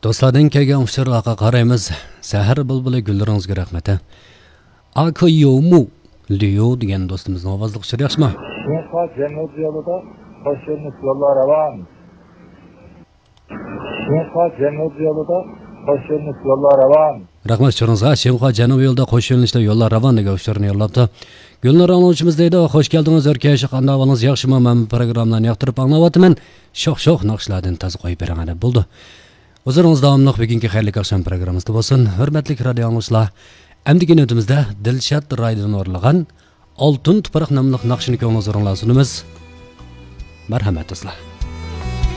Dostlardan kelgan uçurlarga qaraymiz. Sahar bulbuli gullaringizga rahmat. Akoyomu diyor degan do'stimizning ovozli uçur yaxshimi? Şenka Cennet yolunda hoşgörünüz yollar revan. Şenka Cennet yolunda hoşgörünüz yollar revan. Rahmat uçurunuzga. Şenka Cennet yolida qo'sh yo'nalishda yo'llar ravon degan uçurni yo'llabdi. Gulnar angluvchimiz deydi, xush keldingiz O'rkashi, qanday ahvolingiz yaxshimi? Men programmani yoqtirib anglayapman. Sho'x naqshlardan taz qo'yib beraman deb bo'ldi. O'zingiz davomli bugungi xayrli akşam programmamizda bo'lsin. Hurmatli radio anglovchilar, amdagi nötimizda Dilshad Raydan o'rlagan Oltin tuproq nomli naqshini ko'ngilingizga sunamiz. Marhamat sizlar.